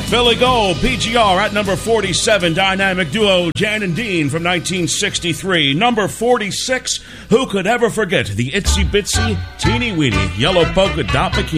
Billy Gold, PGR at number 47, dynamic duo Jan and Dean from 1963. Number 46, who could ever forget the itsy bitsy, teeny weeny, yellow polka dot bikini?